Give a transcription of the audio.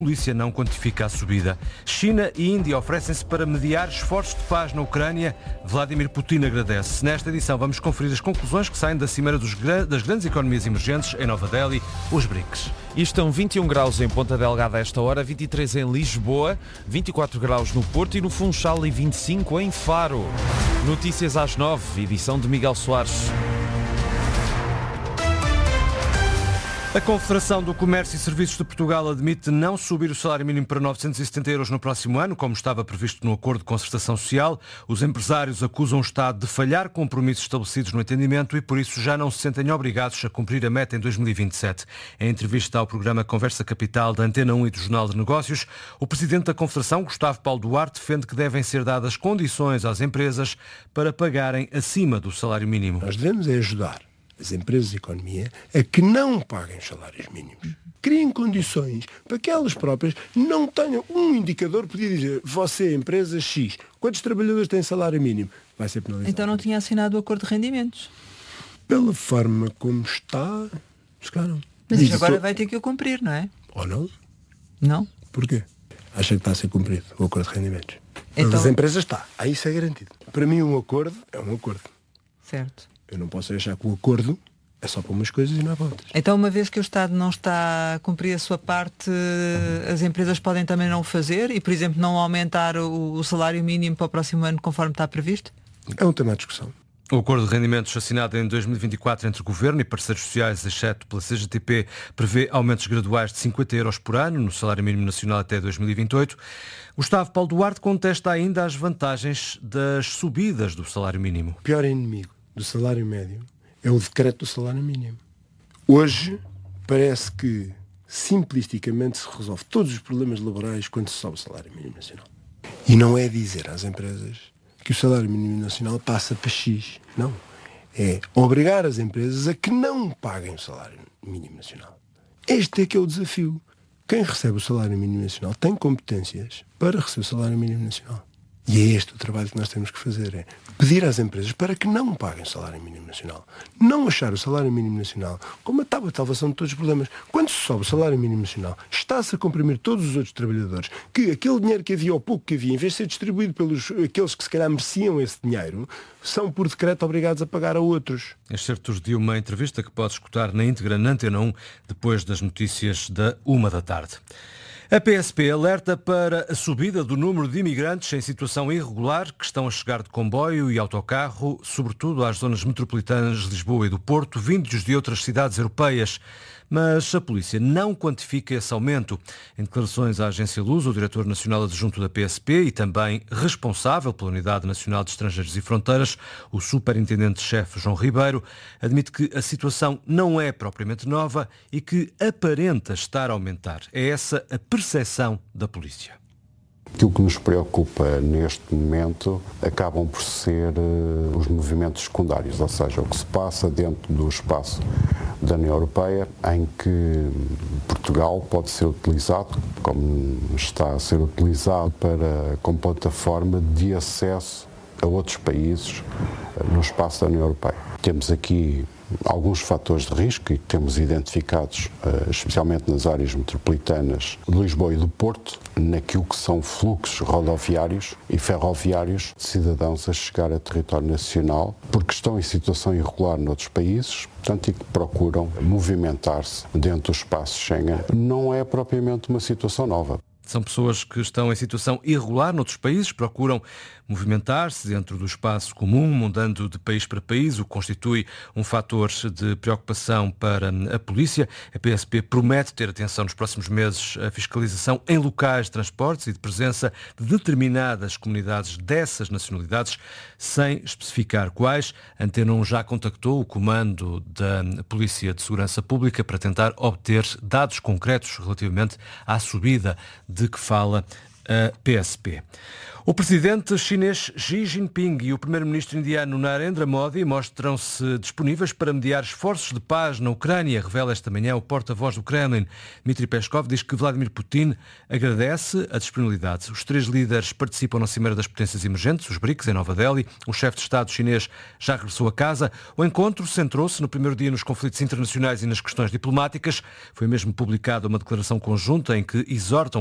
polícia não quantifica a subida. China e Índia oferecem-se para mediar esforços de paz na Ucrânia. Vladimir Putin agradece. Nesta edição vamos conferir as conclusões que saem da cimeira das grandes economias emergentes em Nova Delhi, os BRICS. E estão 21 graus em Ponta Delgada a esta hora, 23 em Lisboa, 24 graus no Porto e no Funchal e 25 em Faro. Notícias às 9, edição de Miguel Soares. A Confederação do Comércio e Serviços de Portugal admite não subir o salário mínimo para 970 euros no próximo ano, como estava previsto no Acordo de Concertação Social. Os empresários acusam o Estado de falhar compromissos estabelecidos no entendimento e, por isso, já não se sentem obrigados a cumprir a meta em 2027. Em entrevista ao programa Conversa Capital da Antena 1 e do Jornal de Negócios, o presidente da Confederação, Gustavo Paulo Duarte, defende que devem ser dadas condições às empresas para pagarem acima do salário mínimo. Nós devemos ajudar as empresas de economia a que não paguem os salários mínimos. Criem condições para que elas próprias não tenham um indicador que podia dizer: você, empresa X, quantos trabalhadores têm salário mínimo? Vai ser penalizado. Então não tinha assinado o acordo de rendimentos? Pela forma como está, se calhar não. Mas isso agora vai ter que o cumprir, não é? Ou não? Não? Porquê? Acha que está a ser cumprido o acordo de rendimentos? Então... As empresas está. Aí isso é garantido. Para mim um acordo é um acordo. Certo. Eu não posso achar que o acordo é só para umas coisas e não é para outras. Então, uma vez que o Estado não está a cumprir a sua parte, as empresas podem também não o fazer e, por exemplo, não aumentar o salário mínimo para o próximo ano conforme está previsto? É um tema de discussão. O acordo de rendimentos assinado em 2024 entre o Governo e parceiros sociais, exceto pela CGTP, prevê aumentos graduais de 50 euros por ano no salário mínimo nacional até 2028. Gustavo Paulo Duarte contesta ainda as vantagens das subidas do salário mínimo. O pior inimigo do salário médio é o decreto do salário mínimo. Hoje parece que simplisticamente se resolve todos os problemas laborais quando se sobe o salário mínimo nacional. E não é dizer às empresas que o salário mínimo nacional passa para X. Não. É obrigar as empresas a que não paguem o salário mínimo nacional. Este é que é o desafio. Quem recebe o salário mínimo nacional tem competências para receber o salário mínimo nacional. E é este o trabalho que nós temos que fazer, é pedir às empresas para que não paguem o salário mínimo nacional. Não achar o salário mínimo nacional como a tábua de salvação de todos os problemas. Quando se sobe o salário mínimo nacional, está-se a comprimir todos os outros trabalhadores, que aquele dinheiro que havia ou pouco que havia, em vez de ser distribuído pelos aqueles que se calhar mereciam esse dinheiro, são por decreto obrigados a pagar a outros. Excertos de uma entrevista que pode escutar na íntegra na Antena 1, depois das notícias da 1h. A PSP alerta para a subida do número de imigrantes em situação irregular que estão a chegar de comboio e autocarro, sobretudo às zonas metropolitanas de Lisboa e do Porto, vindos de outras cidades europeias. Mas a polícia não quantifica esse aumento. Em declarações à agência Lusa, o diretor nacional adjunto da PSP e também responsável pela Unidade Nacional de Estrangeiros e Fronteiras, o superintendente-chefe João Ribeiro, admite que a situação não é propriamente nova e que aparenta estar a aumentar. É essa a percepção da polícia. Aquilo que nos preocupa neste momento acabam por ser os movimentos secundários, ou seja, o que se passa dentro do espaço da União Europeia, em que Portugal pode ser utilizado, como está a ser utilizado, como plataforma de acesso a outros países no espaço da União Europeia. Temos aqui alguns fatores de risco e temos identificados, especialmente nas áreas metropolitanas de Lisboa e do Porto, naquilo que são fluxos rodoviários e ferroviários de cidadãos a chegar a território nacional, porque estão em situação irregular noutros países, portanto, e que procuram movimentar-se dentro do espaço Schengen. Não é propriamente uma situação nova. São pessoas que estão em situação irregular noutros países, procuram movimentar-se dentro do espaço comum, mudando de país para país, o que constitui um fator de preocupação para a polícia. A PSP promete ter atenção nos próximos meses à fiscalização em locais de transportes e de presença de determinadas comunidades dessas nacionalidades, sem especificar quais. A Antena 1 já contactou o comando da Polícia de Segurança Pública para tentar obter dados concretos relativamente à subida de que fala a PSP. O presidente chinês Xi Jinping e o primeiro-ministro indiano Narendra Modi mostram-se disponíveis para mediar esforços de paz na Ucrânia, revela esta manhã o porta-voz do Kremlin. Dmitry Peskov diz que Vladimir Putin agradece a disponibilidade. Os 3 líderes participam na Cimeira das Potências Emergentes, os BRICS, em Nova Delhi. O chefe de Estado chinês já regressou a casa. O encontro centrou-se no primeiro dia nos conflitos internacionais e nas questões diplomáticas. Foi mesmo publicada uma declaração conjunta em que exortam